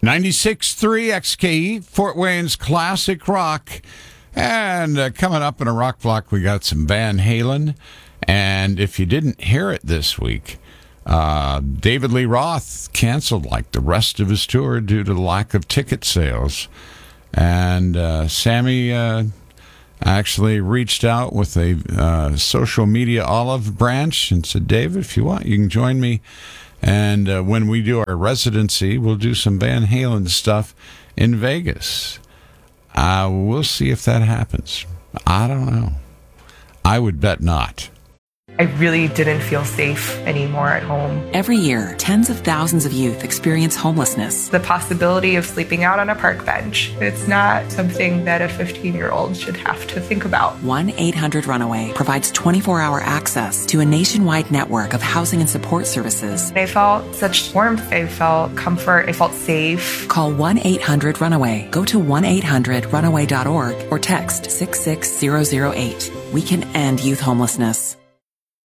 96.3 XKE, Fort Wayne's classic rock. And coming up in a rock block, we got some Van Halen. And if you didn't hear it this week, David Lee Roth canceled like the rest of his tour due to the lack of ticket sales. And Sammy actually reached out with a social media olive branch and said, David, if you want, you can join me. And when we do our residency, we'll do some Van Halen stuff in Vegas. We'll see if that happens. I don't know. I would bet not. I really didn't feel safe anymore at home. Every year, tens of thousands of youth experience homelessness. The possibility of sleeping out on a park bench, it's not something that a 15-year-old should have to think about. 1-800-RUNAWAY provides 24-hour access to a nationwide network of housing and support services. I felt such warmth. I felt comfort. I felt safe. Call 1-800-RUNAWAY. Go to 1-800-RUNAWAY.org or text 66008. We can end youth homelessness.